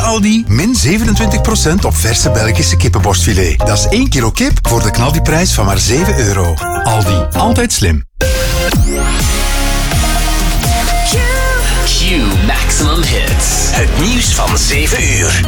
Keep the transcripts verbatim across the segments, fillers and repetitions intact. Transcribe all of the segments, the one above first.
Aldi min zevenentwintig procent op verse Belgische kippenborstfilet. Dat is één kilo kip voor de knaldiprijs van maar zeven euro. Aldi, altijd slim. Q Maximum Hits. Het nieuws van zeven uur.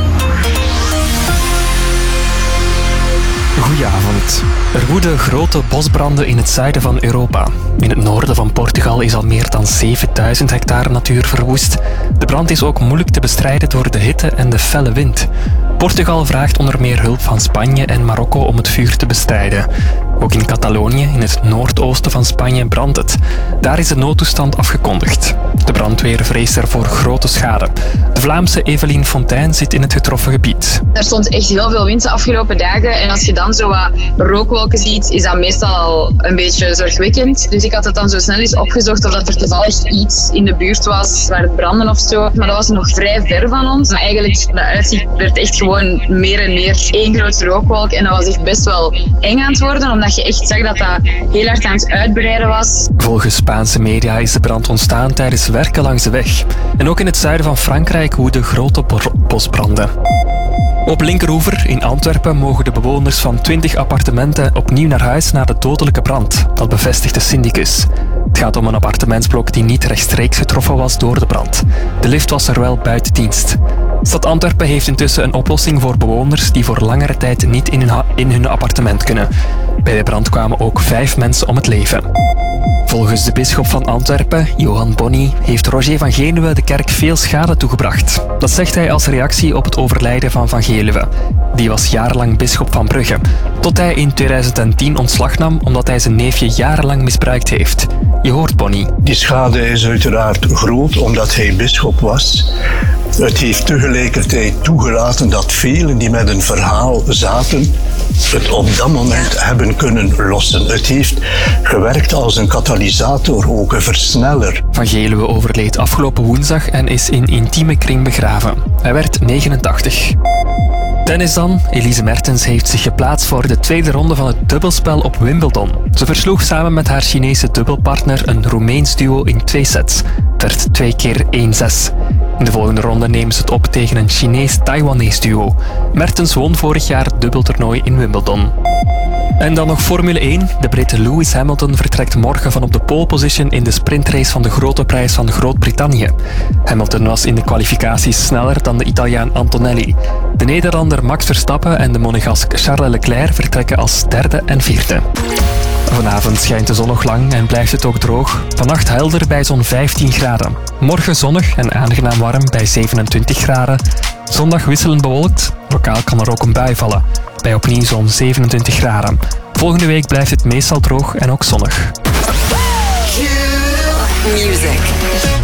Goedenavond. Er woeden grote bosbranden in het zuiden van Europa. In het noorden van Portugal is al meer dan zevenduizend hectare natuur verwoest. De brand is ook moeilijk te bestrijden door de hitte en de felle wind. Portugal vraagt onder meer hulp van Spanje en Marokko om het vuur te bestrijden. Ook in Catalonië, in het noordoosten van Spanje, brandt het. Daar is de noodtoestand afgekondigd. De brandweer vreest ervoor grote schade. De Vlaamse Evelien Fontijn zit in het getroffen gebied. Er stond echt heel veel wind de afgelopen dagen. En als je dan zo wat rookwolken ziet, is dat meestal al een beetje zorgwekkend. Dus ik had het dan zo snel eens opgezocht of dat er toevallig iets in de buurt was waar het brandde of zo. Maar dat was nog vrij ver van ons. Maar eigenlijk, de uitzicht werd echt gewoon meer en meer één grote rookwolk. En dat was echt best wel eng aan het worden, omdat je echt zag dat dat heel hard aan het uitbreiden was. Volgens Spaanse media is de brand ontstaan tijdens werken langs de weg. En ook in het zuiden van Frankrijk woeden grote bosbranden. Op Linkeroever in Antwerpen mogen de bewoners van twintig appartementen opnieuw naar huis na de dodelijke brand. Dat bevestigt de syndicus. Het gaat om een appartementsblok die niet rechtstreeks getroffen was door de brand. De lift was er wel buiten dienst. Stad Antwerpen heeft intussen een oplossing voor bewoners die voor langere tijd niet in hun, in hun appartement kunnen. Bij de brand kwamen ook vijf mensen om het leven. Volgens de bisschop van Antwerpen, Johan Bonny, heeft Roger van Genuwe de kerk veel schade toegebracht. Dat zegt hij als reactie op het overlijden van Van Genuwe. Die was jarenlang bisschop van Brugge, tot hij in tweeduizend tien ontslag nam omdat hij zijn neefje jarenlang misbruikt heeft. Je hoort Bonny. Die schade is uiteraard groot omdat hij bisschop was. Het heeft tegelijkertijd toegelaten dat velen die met een verhaal zaten, het op dat moment hebben kunnen lossen. Het heeft gewerkt als een katalysator, ook een versneller. Van Geluwe overleed afgelopen woensdag en is in intieme kring begraven. Hij werd negenentachtig. Tennis dan. Elise Mertens heeft zich geplaatst voor de tweede ronde van het dubbelspel op Wimbledon. Ze versloeg samen met haar Chinese dubbelpartner een Roemeens duo in twee sets. Het werd twee keer één zes. In de volgende ronde nemen ze het op tegen een Chinees-Taiwanese duo. Mertens won vorig jaar het dubbeltoernooi in Wimbledon. En dan nog Formule één. De Brit Lewis Hamilton vertrekt morgen van op de pole position in de sprintrace van de Grote Prijs van Groot-Brittannië. Hamilton was in de kwalificaties sneller dan de Italiaan Antonelli. De Nederlander Max Verstappen en de Monegask Charles Leclerc vertrekken als derde en vierde. Vanavond schijnt de zon nog lang en blijft het ook droog. Vannacht helder bij zo'n vijftien graden. Morgen zonnig en aangenaam warm bij zevenentwintig graden. Zondag wisselend bewolkt. Lokaal kan er ook een bui vallen. Bij opnieuw zo'n zevenentwintig graden. Volgende week blijft het meestal droog en ook zonnig. Music.